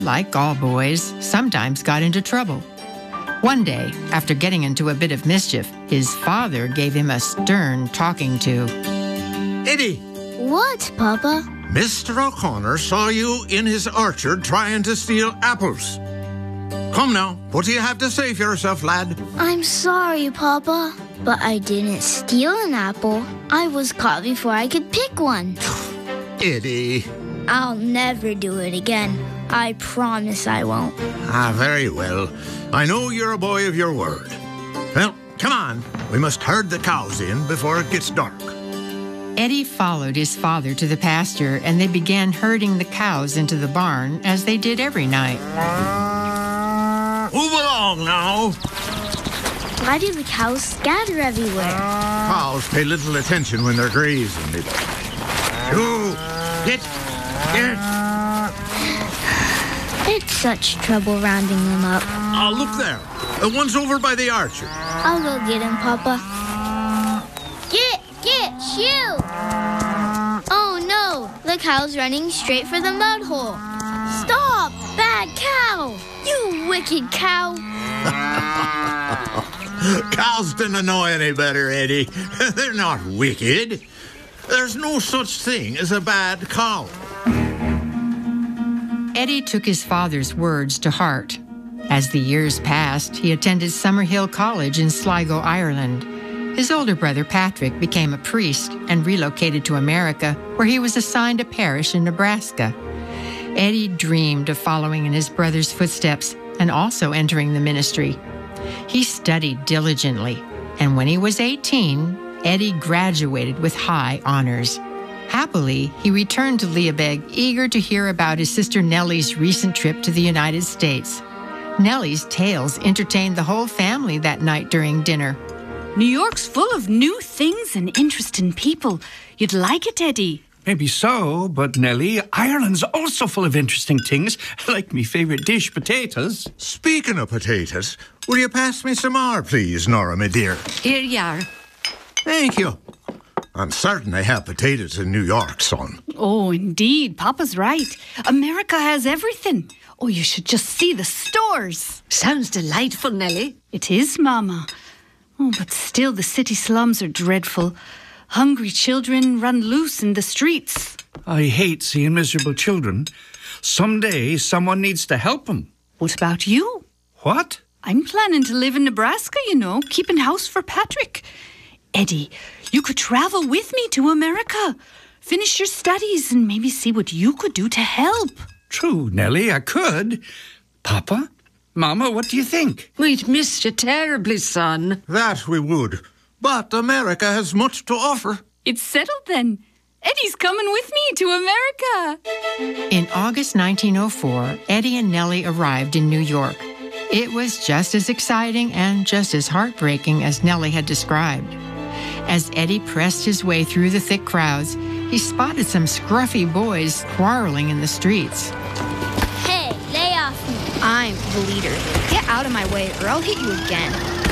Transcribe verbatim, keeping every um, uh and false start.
like all boys, sometimes got into trouble. One day, after getting into a bit of mischief, his father gave him a stern talking to. Eddie! What, Papa? Mister O'Connor saw you in his orchard trying to steal apples. Come now, what do you have to say for yourself, lad? I'm sorry, Papa, but I didn't steal an apple. I was caught before I could pick one. Eddie. I'll never do it again. I promise I won't. Ah, very well. I know you're a boy of your word. Well, come on. We must herd the cows in before it gets dark. Eddie followed his father to the pasture, and they began herding the cows into the barn, as they did every night. Move along now. Why do the cows scatter everywhere? Cows pay little attention when they're grazing. They don't. Go. Get. Get. It's such trouble rounding them up. Oh, look there. The one's over by the orchard. I'll go get him, Papa. Get, get, shoo! Oh no, the cow's running straight for the mud hole. Stop, bad cow! You wicked cow! Cows didn't know any better, Eddie. They're not wicked. There's no such thing as a bad cow. Eddie took his father's words to heart. As the years passed, he attended Summerhill College in Sligo, Ireland. His older brother, Patrick, became a priest and relocated to America, where he was assigned a parish in Nebraska. Eddie dreamed of following in his brother's footsteps and also entering the ministry. He studied diligently, and when he was eighteen, Eddie graduated with high honors. Happily, he returned to Liabeg, eager to hear about his sister Nellie's recent trip to the United States. Nellie's tales entertained the whole family that night during dinner. New York's full of new things and interesting people. You'd like it, Eddie. Maybe so, but Nellie, Ireland's also full of interesting things, like me favourite dish, potatoes. Speaking of potatoes, will you pass me some more, please, Nora, my dear? Here you are. Thank you. I'm certain they have potatoes in New York, son. Oh, indeed. Papa's right. America has everything. Oh, you should just see the stores. Sounds delightful, Nellie. It is, Mama. Oh, but still the city slums are dreadful. Hungry children run loose in the streets. I hate seeing miserable children. Someday someone needs to help them. What about you? What? I'm planning to live in Nebraska, you know, keeping house for Patrick. Eddie, you could travel with me to America. Finish your studies and maybe see what you could do to help. True, Nellie, I could. Papa? Mama, what do you think? We'd miss you terribly, son. That we would. But America has much to offer. It's settled then. Eddie's coming with me to America. In August nineteen oh four, Eddie and Nellie arrived in New York. It was just as exciting and just as heartbreaking as Nellie had described. As Eddie pressed his way through the thick crowds, he spotted some scruffy boys quarreling in the streets. Hey, lay off me. I'm the leader. Get out of my way or I'll hit you again.